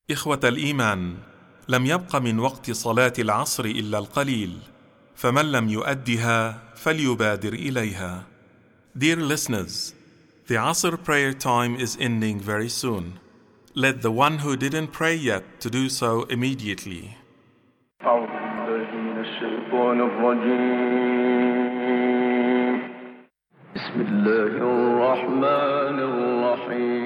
إخوة الإيمان، لم يبق من وقت صلاة العصر إلا القليل، فمن لم يؤدها فليبادر إليها. Dear listeners, the Asr prayer time is ending very soon. Let the one who didn't pray yet to do so immediately. أعوذ بالله من الشيطان الرجيم. بسم الله الرحمن الرحيم.